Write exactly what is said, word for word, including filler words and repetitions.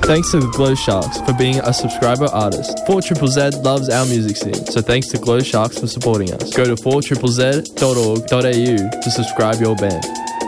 Thanks to the Glow Sharks for being a subscriber artist. four Z Z Z loves our music scene, so thanks to Glow Sharks for supporting us. Go to four Z Z Z dot org dot a u to subscribe your band.